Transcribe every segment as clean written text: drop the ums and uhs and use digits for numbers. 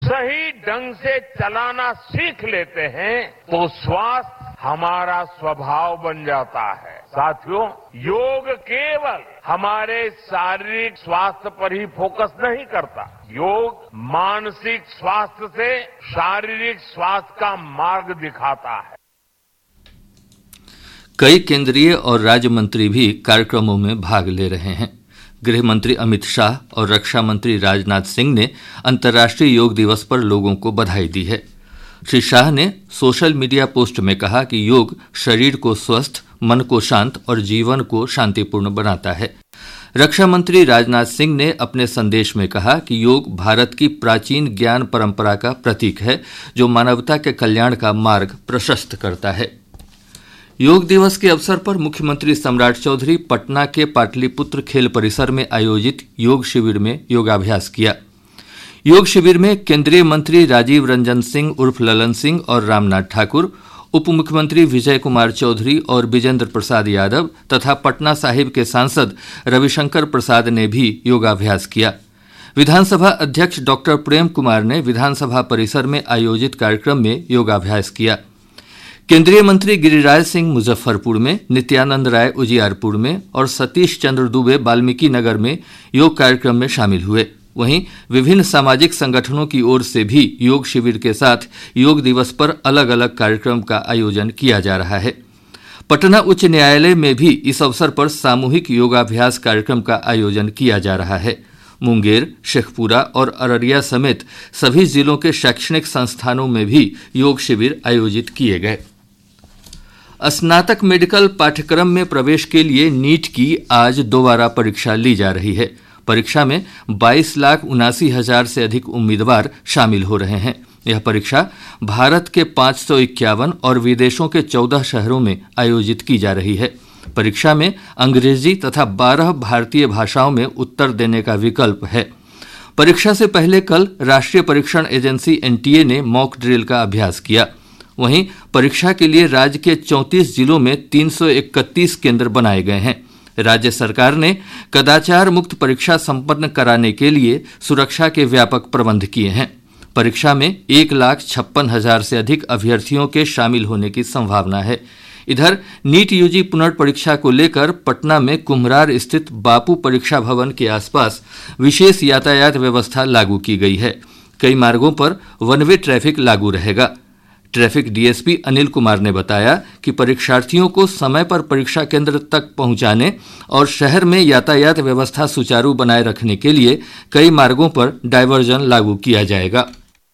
सही ढंग से चलाना सीख लेते हैं तो स्वास्थ्य हमारा स्वभाव बन जाता है। साथियों, योग केवल हमारे शारीरिक स्वास्थ्य पर ही फोकस नहीं करता। योग मानसिक स्वास्थ्य से शारीरिक स्वास्थ्य का मार्ग दिखाता है। कई केंद्रीय और राज्य मंत्री भी कार्यक्रमों में भाग ले रहे हैं। गृह मंत्री अमित शाह और रक्षा मंत्री राजनाथ सिंह ने अंतर्राष्ट्रीय योग दिवस पर लोगों को बधाई दी है। श्री शाह ने सोशल मीडिया पोस्ट में कहा कि योग शरीर को स्वस्थ, मन को शांत और जीवन को शांतिपूर्ण बनाता है। रक्षा मंत्री राजनाथ सिंह ने अपने संदेश में कहा कि योग भारत की प्राचीन ज्ञान परंपरा का प्रतीक है, जो मानवता के कल्याण का मार्ग प्रशस्त करता है। योग दिवस के अवसर पर मुख्यमंत्री सम्राट चौधरी पटना के पाटलिपुत्र खेल परिसर में आयोजित योग शिविर में योगाभ्यास किया। योग शिविर में केंद्रीय मंत्री राजीव रंजन सिंह उर्फ ललन सिंह और रामनाथ ठाकुर, उप मुख्यमंत्री विजय कुमार चौधरी और विजेंद्र प्रसाद यादव तथा पटना साहिब के सांसद रविशंकर प्रसाद ने भी योगाभ्यास किया। विधानसभा अध्यक्ष डॉक्टर प्रेम कुमार ने विधानसभा परिसर में आयोजित कार्यक्रम में योगाभ्यास किया। केंद्रीय मंत्री गिरिराज सिंह मुजफ्फरपुर में, नित्यानंद राय उजियारपुर में और सतीश चंद्र दुबे वाल्मीकि नगर में योग कार्यक्रम में शामिल हुए। वहीं विभिन्न सामाजिक संगठनों की ओर से भी योग शिविर के साथ योग दिवस पर अलग अलग कार्यक्रम का आयोजन किया जा रहा है। पटना उच्च न्यायालय में भी इस अवसर पर सामूहिक योगाभ्यास कार्यक्रम का आयोजन किया जा रहा है। मुंगेर, शेखपुरा और अररिया समेत सभी जिलों के शैक्षणिक संस्थानों में भी योग शिविर आयोजित किए गए। स्नातक मेडिकल पाठ्यक्रम में प्रवेश के लिए नीट की आज दोबारा परीक्षा ली जा रही है। परीक्षा में 22,79,000 से अधिक उम्मीदवार शामिल हो रहे हैं। यह परीक्षा भारत के 551 और विदेशों के 14 शहरों में आयोजित की जा रही है। परीक्षा में अंग्रेजी तथा 12 भारतीय भाषाओं में उत्तर देने का विकल्प है। परीक्षा से पहले कल राष्ट्रीय परीक्षण एजेंसी एनटीए ने मॉक ड्रिल का अभ्यास किया। वहीं परीक्षा के लिए राज्य के 34 जिलों में 331 केंद्र बनाए गए हैं। राज्य सरकार ने कदाचार मुक्त परीक्षा संपन्न कराने के लिए सुरक्षा के व्यापक प्रबंध किए हैं। परीक्षा में 1,56,000 से अधिक अभ्यर्थियों के शामिल होने की संभावना है। इधर नीट यूजी पुनर्परीक्षा को लेकर पटना में कुम्हरार स्थित बापू परीक्षा भवन के आसपास विशेष यातायात व्यवस्था लागू की गई है। कई मार्गों पर वन वे ट्रैफिक लागू रहेगा। ट्रैफिक डीएसपी अनिल कुमार ने बताया कि परीक्षार्थियों को समय पर परीक्षा केंद्र तक पहुंचाने और शहर में यातायात व्यवस्था सुचारू बनाए रखने के लिए कई मार्गों पर डायवर्जन लागू किया जाएगा।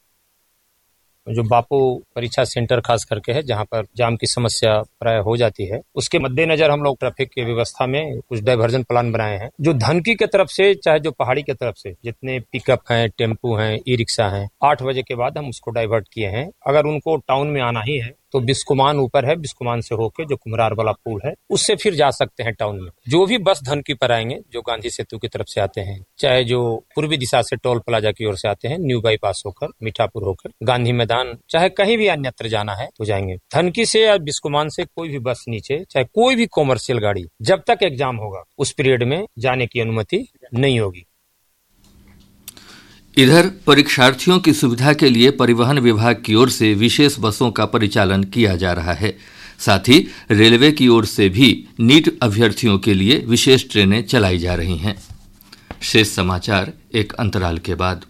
जो बापू परीक्षा सेंटर खास करके है, जहां पर जाम की समस्या प्राय हो जाती है, उसके मद्देनजर हम लोग ट्रैफिक की व्यवस्था में कुछ डायवर्जन प्लान बनाए हैं। जो धनकी के तरफ से चाहे जो पहाड़ी के तरफ से जितने पिकअप हैं, टेम्पू हैं, ई रिक्शा हैं, 8 बजे के बाद हम उसको डाइवर्ट किए हैं। अगर उनको टाउन में आना ही है तो बिस्कुमान ऊपर है, बिस्कुमान से होके जो कुम्हरार वाला पुल है उससे फिर जा सकते हैं टाउन में। जो भी बस धनकी पर आएंगे, जो गांधी सेतु की तरफ से आते हैं, चाहे जो पूर्वी दिशा से टोल प्लाजा की ओर से आते हैं, न्यू बाईपास होकर, मीठापुर होकर, गांधी मैदान, चाहे कहीं भी अन्यत्र जाना है तो जाएंगे। धनकी से या बिस्कुमान से कोई भी बस नीचे, चाहे कोई भी कॉमर्शियल गाड़ी, जब तक एग्जाम होगा उस पीरियड में जाने की अनुमति नहीं होगी। इधर परीक्षार्थियों की सुविधा के लिए परिवहन विभाग की ओर से विशेष बसों का परिचालन किया जा रहा है। साथ ही रेलवे की ओर से भी नीट अभ्यर्थियों के लिए विशेष ट्रेनें चलाई जा रही हैं। शेष समाचार एक अंतराल के बाद।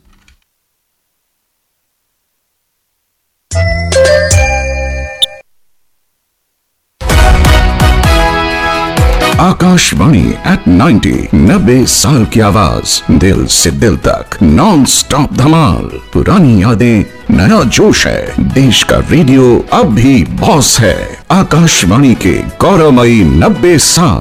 आकाशवाणी एट 90 साल की आवाज, दिल से दिल तक नॉन स्टॉप धमाल। पुरानी यादें, नया जोश है। देश का रेडियो अब भी बॉस है। आकाशवाणी के गौरवमयी 90 साल।